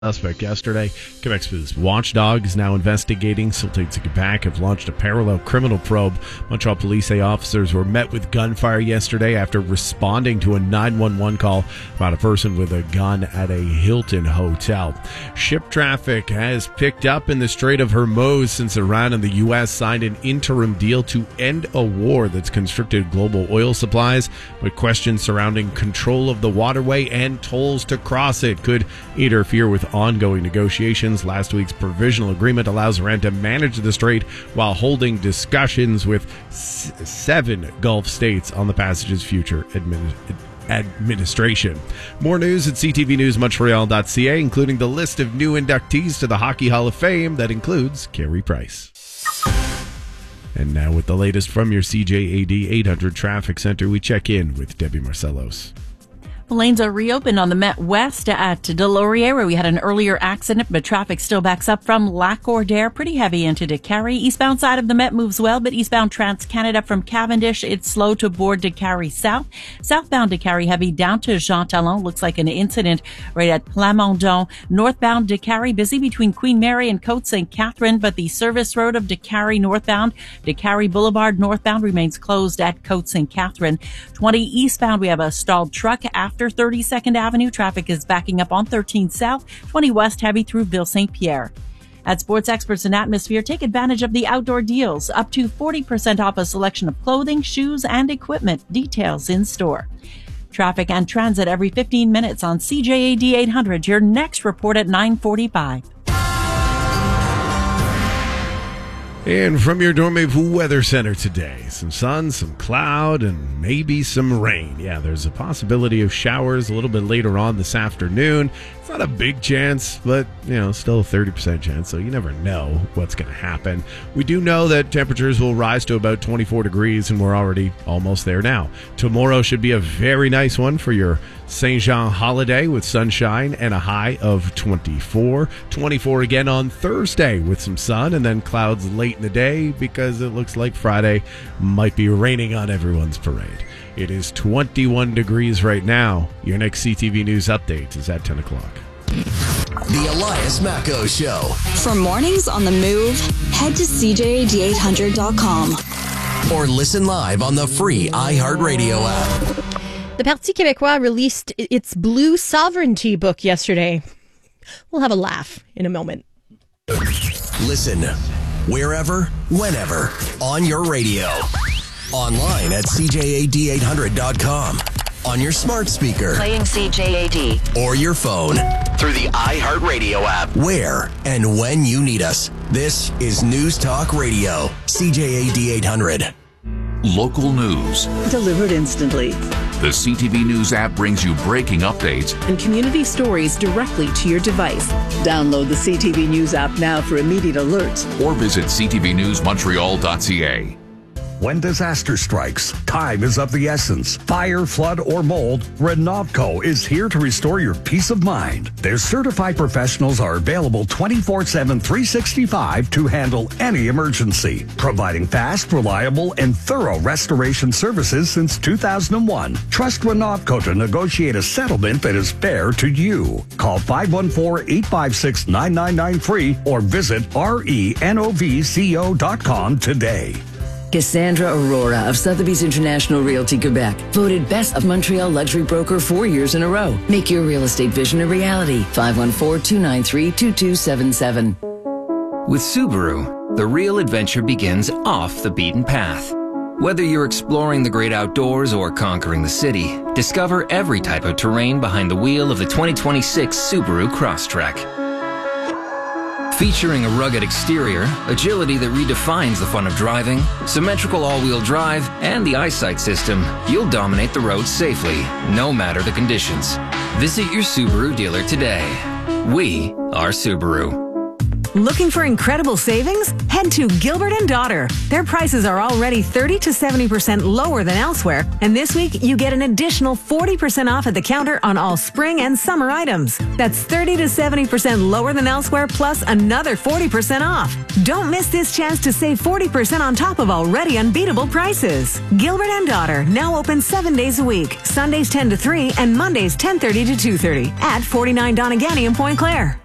suspect yesterday. Quebec's watchdog is now investigating. Sultanes of Quebec have launched a parallel criminal probe. Montreal police say officers were met with gunfire yesterday after responding to a 911 call about a person with a gun at a Hilton hotel. Ship traffic has picked up in the Strait of Hormuz since Iran and the U.S. signed an interim deal to end a war that's constricted global oil supplies, but questions surrounding control of the waterway and tolls to cross it could interfere with ongoing negotiations. Last week's provisional agreement allows Iran to manage the strait while holding discussions with 7 Gulf states on the passage's future administration. More news at ctvnewsmontreal.ca, including the list of new inductees to the Hockey Hall of Fame that includes Carey Price. And now with the latest from your CJAD 800 Traffic Center, we check in with Debbie Marcellos. Lanes are reopened on the Met West at Delorier, where we had an earlier accident, but traffic still backs up from Lac-Cordaire, pretty heavy into Décarie. Eastbound side of the Met moves well, but eastbound Trans-Canada from Cavendish, it's slow to board Décarie South. Southbound Décarie heavy down to Jean Talon. Looks like an incident right at Plamondon. Northbound Décarie busy between Queen Mary and Côte St. Catherine, but the service road of Décarie northbound, Décarie Boulevard northbound remains closed at Côte St. Catherine. 20 eastbound, we have a stalled truck after 32nd Avenue. Traffic is backing up on 13 South, 20 West heavy through Ville St. Pierre. At Sports Experts and Atmosphere, take advantage of the outdoor deals. Up to 40% off a selection of clothing, shoes, and equipment. Details in store. Traffic and transit every 15 minutes on CJAD 800. Your next report at 9:45. And from your Dormez-vous Weather Center today, some sun, some cloud, and maybe some rain. Yeah, there's a possibility of showers a little bit later on this afternoon. It's not a big chance, but, still a 30% chance, so you never know what's going to happen. We do know that temperatures will rise to about 24 degrees, and we're already almost there now. Tomorrow should be a very nice one for your Saint Jean holiday with sunshine and a high of 24. 24 again on Thursday with some sun and then clouds late in the day because it looks like Friday might be raining on everyone's parade. It is 21 degrees right now. Your next CTV News update is at 10 o'clock. The Elias Macco Show. For mornings on the move, head to CJAD800.com. Or listen live on the free iHeartRadio app. The Parti Québécois released its Blue Sovereignty book yesterday. We'll have a laugh in a moment. Listen wherever, whenever, on your radio. Online at CJAD800.com. On your smart speaker. Playing CJAD. Or your phone. Through the iHeartRadio app. Where and when you need us. This is News Talk Radio. CJAD 800. Local news. Delivered instantly. The CTV News app brings you breaking updates and community stories directly to your device. Download the CTV News app now for immediate alerts. Or visit ctvnewsmontreal.ca. When disaster strikes, time is of the essence. Fire, flood, or mold, Renovco is here to restore your peace of mind. Their certified professionals are available 24/7, 365 to handle any emergency, providing fast, reliable, and thorough restoration services since 2001. Trust Renovco to negotiate a settlement that is fair to you. Call 514-856-9993 or visit renovco.com today. Cassandra Aurora of Sotheby's International Realty Quebec, voted Best of Montreal Luxury Broker 4 years in a row. Make your real estate vision a reality. 514-293-2277. With Subaru, the real adventure begins off the beaten path. Whether you're exploring the great outdoors or conquering the city, discover every type of terrain behind the wheel of the 2026 Subaru Crosstrek. Featuring a rugged exterior, agility that redefines the fun of driving, symmetrical all-wheel drive, and the eyesight system, you'll dominate the road safely, no matter the conditions. Visit your Subaru dealer today. We are Subaru. Looking for incredible savings? Head to Gilbert & Daughter. Their prices are already 30 to 70% lower than elsewhere, and this week you get an additional 40% off at the counter on all spring and summer items. That's 30 to 70% lower than elsewhere, plus another 40% off. Don't miss this chance to save 40% on top of already unbeatable prices. Gilbert & Daughter, now open 7 days a week, Sundays 10 to 3 and Mondays 10:30 to 2:30 at 49 Donegani in Pointe Claire.